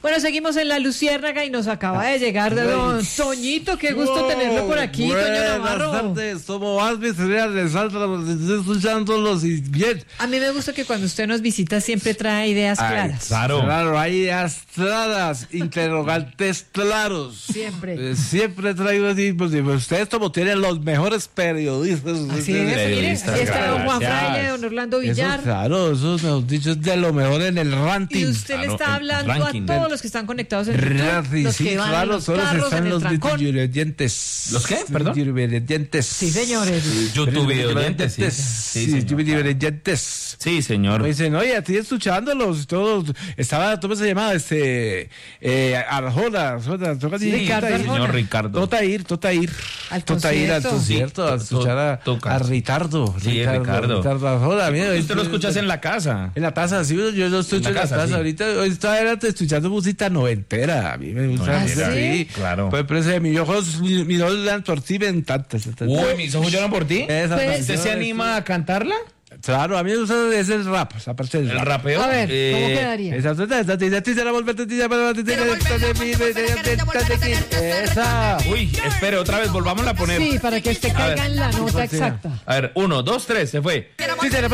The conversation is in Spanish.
Bueno, seguimos en La Luciérnaga y nos acaba de llegar de don Toñito. Qué gusto tenerlo por aquí, Toño Navarro. Buenas tardes, somos Asmis, de Salta, estoy escuchándolos y bien. A mí me gusta que cuando usted nos visita siempre trae ideas claras. Claro, hay ideas claras, interrogantes claros. Siempre. Siempre traigo así, pues ustedes como tienen los mejores periodistas. Así es, mire, aquí está don Juan Fraile, don Orlando Villar. Eso, claro, eso mejor dicho es de lo mejor en el ranking. Y usted le está hablando a todos los que están conectados en YouTube, los que van en los carros, en el trancón. ¿Los qué? Perdón. Sí, señores. YouTube oyentes, sí. Sí, señor. Me dicen, oye, estoy escuchándolos todos. ¿Cómo se llamaba? Arjona. Señor Ricardo. Totair al concierto, a escuchar a Ricardo. Sí, Ricardo Arjona. Mira, ¿Usted lo escuchas en la casa? En la casa, sí, yo lo escucho en la casa. Sí. Ahorita estaba escuchando música noventera. A mí me gusta. ¿Sí? Claro. Pues mis ojos lloran por ti, me encanta. Uy, mis ojos lloran por ti. ¿Usted se anima a cantarla? Claro, a mí me gusta es el rap, esa parte del rap. ¿El rapeo? A ver, ¿cómo quedaría? Esa. Uy, espere, otra vez, volvámosla a poner. Sí, para que usted caiga en la nota exacta. A ver, 1, 2, 3, se fue.